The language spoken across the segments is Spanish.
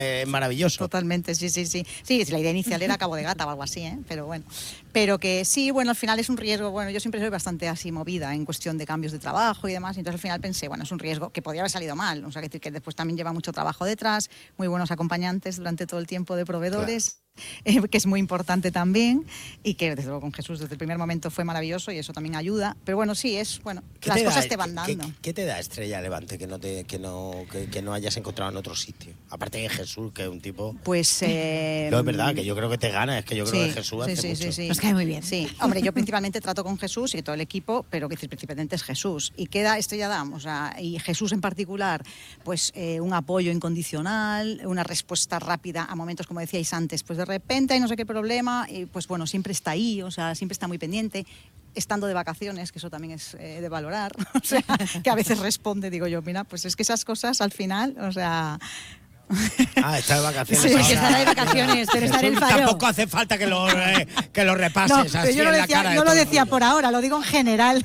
maravilloso. Totalmente, sí. Sí, la idea inicial era Cabo de Gata o algo así, pero bueno. Pero que sí, bueno, al final es un riesgo. Bueno, yo siempre soy bastante así movida en cuestión de cambios de trabajo y demás. Entonces al final pensé, bueno, es un riesgo que podría haber salido mal. O sea, que después también lleva mucho trabajo detrás, muy buenos acompañantes durante todo el tiempo de proveedores. Claro. Que es muy importante también y que desde luego con Jesús desde el primer momento fue maravilloso y eso también ayuda, pero bueno, sí, es bueno, las cosas te van dando. ¿Qué te da Estrella Levante que no hayas encontrado en otro sitio? Aparte de Jesús, que es un tipo... Pues... no, es verdad, que yo creo que te gana, es que yo creo que Jesús hace mucho. Sí. Nos cae muy bien. Sí, hombre, yo principalmente trato con Jesús y todo el equipo, pero que principalmente es Jesús. Y queda Estrella Damm, o sea, y Jesús en particular, pues un apoyo incondicional, una respuesta rápida a momentos, como decíais antes, pues de repente hay no sé qué problema, y pues bueno, siempre está ahí, o sea, siempre está muy pendiente, estando de vacaciones, que eso también es de valorar, o sea, que a veces responde, digo yo, mira, pues es que esas cosas al final, o sea... está de vacaciones. Sí, que está de vacaciones, pero está en el Faro. Tampoco hace falta que lo repases así yo no en la cara. No lo decía por ahora, lo digo en general.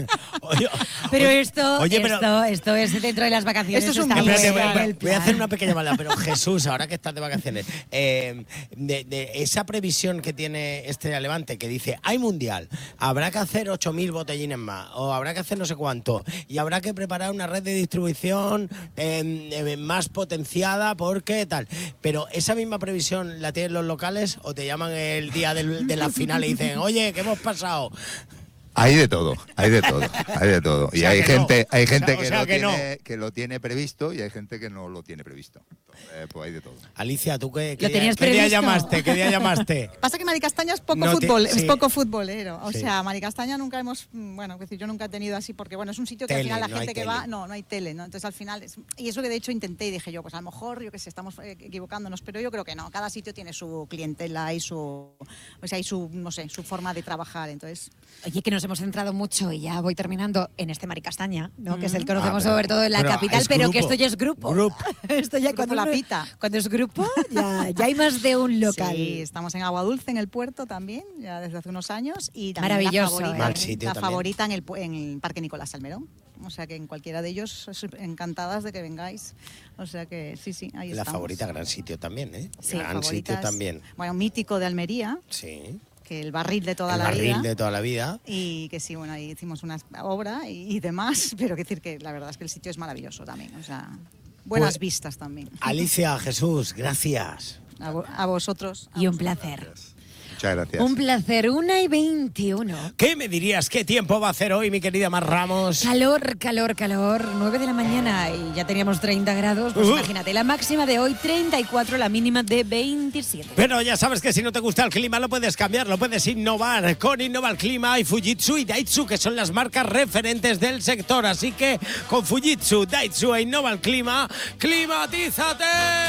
Pero esto es dentro de las vacaciones. Esto es voy a hacer una pequeña maldad, pero Jesús, ahora que estás de vacaciones, de esa previsión que tiene Estrella Levante, que dice, hay mundial, habrá que hacer 8.000 botellines más, o habrá que hacer no sé cuánto, y habrá que preparar una red de distribución más potenciada, porque tal. Pero esa misma previsión la tienen los locales o te llaman el día de la final y dicen, oye, ¿qué hemos pasado? Hay de todo. Y o sea, hay gente que lo tiene previsto y hay gente que no lo tiene previsto. Pues hay de todo. Alicia, ¿tú qué día llamaste? Pasa que Maricastaña es poco futbolero. O sea, Maricastaña nunca hemos... Bueno, es decir, yo nunca he tenido así, porque bueno, es un sitio que al final la gente que va... No hay tele, ¿no? Entonces al final... y eso que de hecho intenté y dije yo, pues a lo mejor, yo que sé, estamos equivocándonos, pero yo creo que no. Cada sitio tiene su clientela y su... O sea, y su, no sé, su forma de trabajar, entonces... Oye, que nos hemos centrado mucho, y ya voy terminando, en este Maricastaña, ¿no? Que es el que conocemos sobre todo en la capital, pero que esto ya es grupo. Esto ya cuando la pita. Cuando es grupo, ya hay más de un local. Sí, estamos en Aguadulce, en el puerto también, ya desde hace unos años. Y también maravilloso. La favorita en el Parque Nicolás Salmerón. O sea que en cualquiera de ellos, encantadas de que vengáis. O sea que sí, ahí estamos. La favorita, gran sitio también, ¿eh? Sí, gran sitio también. Bueno, mítico de Almería. Sí. Que el barril de toda la vida. El barril de toda la vida. Y que sí, bueno, ahí hicimos una obra y demás, pero que decir que la verdad es que el sitio es maravilloso también, o sea, buenas vistas también. Alicia, Jesús, gracias. A vosotros. Y un placer. Gracias. Muchas gracias. Un placer, 1:21. ¿Qué me dirías? ¿Qué tiempo va a hacer hoy, mi querida Mar Ramos? Calor, 9 de la mañana y ya teníamos 30 grados. Pues imagínate, la máxima de hoy 34, la mínima de 27. Pero ya sabes que si no te gusta el clima lo puedes cambiar, lo puedes innovar. Con Innova el Clima y Fujitsu y Daitsu, que son las marcas referentes del sector. Así que con Fujitsu, Daitsu e Innova el Clima, ¡climatízate!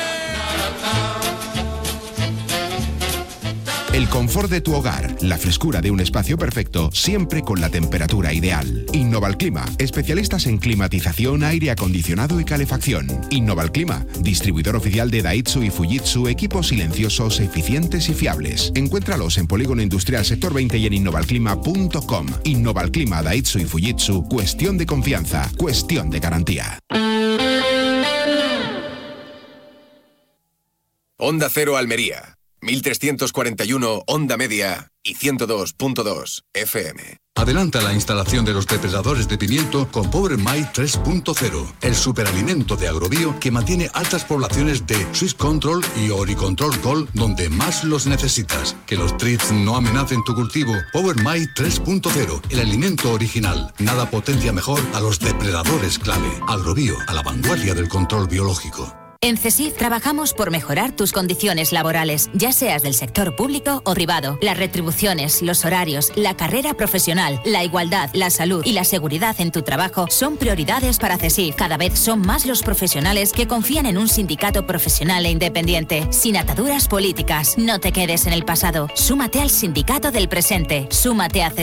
El confort de tu hogar, la frescura de un espacio perfecto, siempre con la temperatura ideal. Innova el Clima, especialistas en climatización, aire acondicionado y calefacción. Innova el Clima, distribuidor oficial de Daitsu y Fujitsu, equipos silenciosos, eficientes y fiables. Encuéntralos en Polígono Industrial Sector 20 y en innovalclima.com. Innova el Clima, Daitsu y Fujitsu, cuestión de confianza, cuestión de garantía. Onda Cero Almería. 1341 onda media y 102.2 FM. Adelanta la instalación de los depredadores de pimiento con Power My 3.0, el superalimento de Agrobio que mantiene altas poblaciones de Swiss Control y Oricontrol Gold donde más los necesitas. Que los treats no amenacen tu cultivo. Power My 3.0, el alimento original. Nada potencia mejor a los depredadores clave. Agrobio, a la vanguardia del control biológico. En CESIF trabajamos por mejorar tus condiciones laborales, ya seas del sector público o privado. Las retribuciones, los horarios, la carrera profesional, la igualdad, la salud y la seguridad en tu trabajo son prioridades para CESIF. Cada vez son más los profesionales que confían en un sindicato profesional e independiente, sin ataduras políticas. No te quedes en el pasado. Súmate al sindicato del presente. Súmate a CESIF.